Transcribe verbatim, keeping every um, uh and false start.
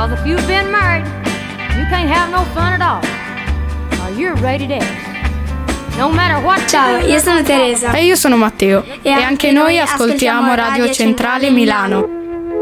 Cause if you've been married, you can't have no fun at all. Or you're rated X. No matter what. Ciao, io sono Teresa. E io sono Matteo. E, e anche noi ascoltiamo Radio Centrale Milano.